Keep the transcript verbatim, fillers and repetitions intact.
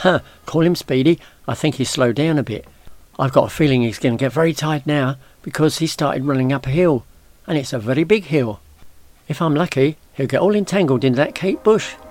Huh, call him Speedy. I think he's slowed down a bit. I've got a feeling he's going to get very tired now because he started running up a hill, and it's a very big hill. If I'm lucky, he'll get all entangled in that Kate bush.